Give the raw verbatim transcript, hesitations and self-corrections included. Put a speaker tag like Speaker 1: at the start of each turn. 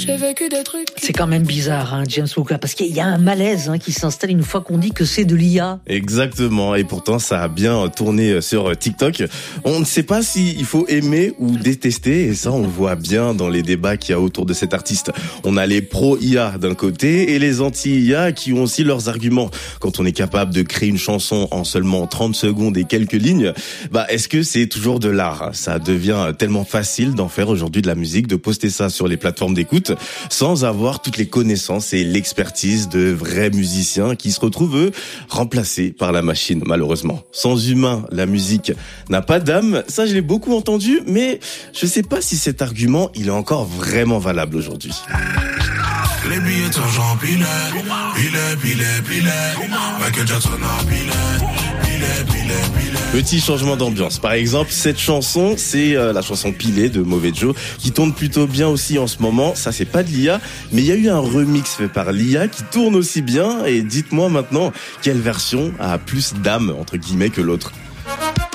Speaker 1: J'ai vécu des trucs.
Speaker 2: C'est quand même bizarre, hein, James Walker, parce qu'il y a un malaise hein, qui s'installe une fois qu'on dit que c'est de l'I A.
Speaker 3: Exactement, et pourtant ça a bien tourné sur TikTok. On ne sait pas s'il faut aimer ou détester, et ça on le voit bien dans les débats qu'il y a autour de cet artiste. On a les pro-I A d'un côté et les anti-I A qui ont aussi leurs arguments. Quand on est capable de créer une chanson en seulement trente secondes et quelques lignes, bah est-ce que c'est toujours de l'art ? Ça devient tellement facile d'en faire aujourd'hui de la musique, de poster ça sur les plateformes d'écoute sans avoir toutes les connaissances et l'expertise de vrais musiciens qui se retrouvent, eux, remplacés par la machine, malheureusement. Sans humain, la musique n'a pas d'âme. Ça, je l'ai beaucoup entendu, mais je sais pas si cet argument, il est encore vraiment valable aujourd'hui.
Speaker 4: Les billets d'argent pilés, pilés, pilés, pilés, Michael Jackson a pilé, pilé, pilé, pilé.
Speaker 3: Petit changement d'ambiance. Par exemple, cette chanson, c'est euh, la chanson Pilé de Mauvais Joe, qui tourne plutôt bien aussi en ce moment. Ça, c'est pas de l'I A, mais il y a eu un remix fait par l'I A qui tourne aussi bien. Et dites-moi maintenant, quelle version a plus d'âme, entre guillemets, que l'autre ?